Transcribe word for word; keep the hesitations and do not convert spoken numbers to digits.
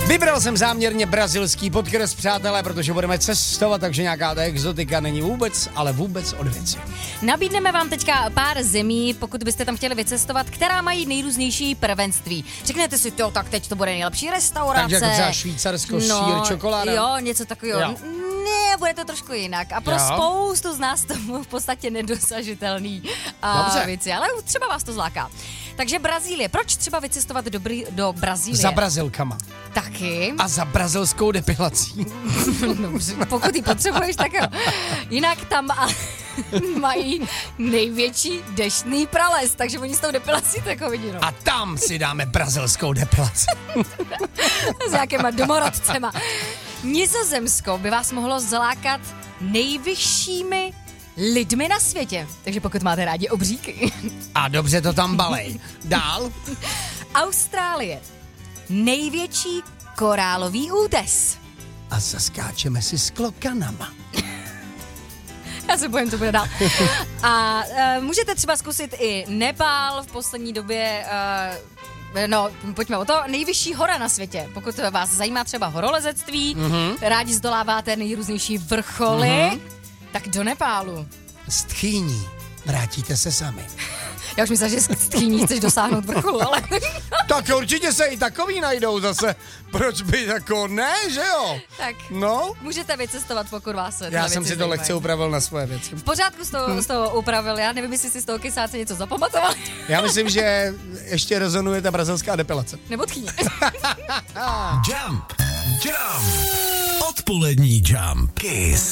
Vybral jsem záměrně brazilský podkres, přátelé, protože budeme cestovat, takže nějaká ta exotika není vůbec, ale vůbec od věci. Nabídneme vám teďka pár zemí, pokud byste tam chtěli vycestovat, která mají nejrůznější prvenství. Řeknete si, jo, tak teď to bude nejlepší restaurace. Takže jako třeba Švýcarsko, no, sír, čokoláda. Jo, něco takového. Jo. Ne, bude to trošku jinak. A pro Jo. spoustu z nás to v podstatě nedosažitelný a Dobře. věci, ale třeba vás to zláká. Takže Brazílie. Proč třeba vycestovat do, Br- do Brazílie? Za Brazilkama. Taky. A za brazilskou depilací. Dobře, pokud ji potřebuješ, tak jo. Jinak tam a mají největší deštný prales, takže oni s tou depilací takovou vidinou. A tam si dáme brazilskou depilaci. S nějakýma domorodcema. Nizozemsko by vás mohlo zalákat nejvyššími lidmi na světě. Takže pokud máte rádi obříky. A dobře to tam balej. Dál? Austrálie. Největší korálový útes. A zaskáčeme si s klokanama. Já se bojím, to bude dál. A uh, můžete třeba zkusit i Nepál v poslední době. Uh, no, pojďme o to. Nejvyšší hora na světě. Pokud vás zajímá třeba horolezectví, mm-hmm. rádi zdoláváte nejrůznější vrcholy, mm-hmm. tak do Nepálu. S tchýní. Vrátíte se sami. Já už myslím, že s tchýní chceš dosáhnout vrcholu, ale... Tak určitě se i takový najdou zase. Proč by jako ne, že jo? Tak No. můžete vycestovat, pokud vás se Já jsem si to zajímají. lehce upravil na svoje věci. V pořádku z toho, hmm. z toho upravil, já nevím, jestli si z toho kysáce něco zapamatoval. Já myslím, že ještě rezonuje ta brazilská depilace. Nebo tchýně. Jump, jump, odpolední Jump, Kiss.